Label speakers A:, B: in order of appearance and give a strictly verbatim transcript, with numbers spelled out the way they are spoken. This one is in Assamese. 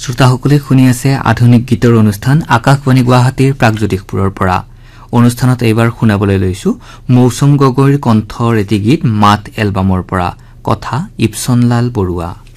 A: শ্ৰোতাসকলে শুনি আছে আধুনিক গীতৰ অনুষ্ঠান আকাশবাণী গুৱাহাটীৰ প্ৰাগজ্যোতিষপুৰৰ পৰা অনুষ্ঠানত এইবাৰ শুনাবলৈ লৈছো মৌচুম গগৈৰ কণ্ঠৰ এটি গীত মাত এলবামৰ পৰা কথা ইপছনলাল বৰুৱা।